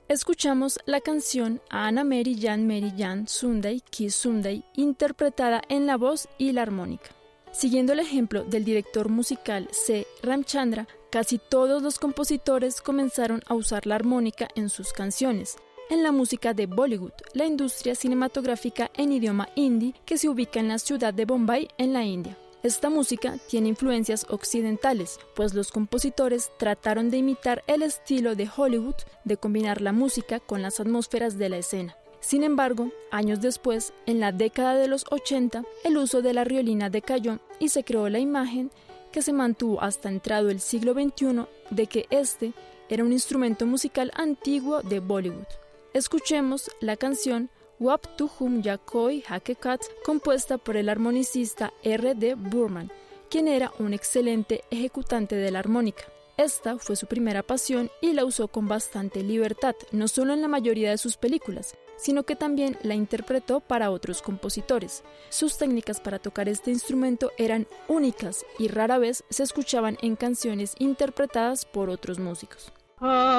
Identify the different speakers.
Speaker 1: Escuchamos la canción Anna Mary Jan Sunday Kiss Sunday, interpretada en la voz y la armónica. Siguiendo el ejemplo del director musical C. Ramchandra, casi todos los compositores comenzaron a usar la armónica en sus canciones. En la música de Bollywood, la industria cinematográfica en idioma hindi que se ubica en la ciudad de Bombay, en la India. Esta música tiene influencias occidentales, pues los compositores trataron de imitar el estilo de Hollywood de combinar la música con las atmósferas de la escena. Sin embargo, años después, en la década de los 80, el uso de la riolina decayó y se creó la imagen que se mantuvo hasta entrado el siglo XXI de que este era un instrumento musical antiguo de Bollywood. Escuchemos la canción Wap Tu Hum Ya Koi Hakekat, compuesta por el armonicista R. D. Burman, quien era un excelente ejecutante de la armónica. Esta fue su primera pasión y la usó con bastante libertad, no solo en la mayoría de sus películas, sino que también la interpretó para otros compositores. Sus técnicas para tocar este instrumento eran únicas y rara vez se escuchaban en canciones interpretadas por otros músicos.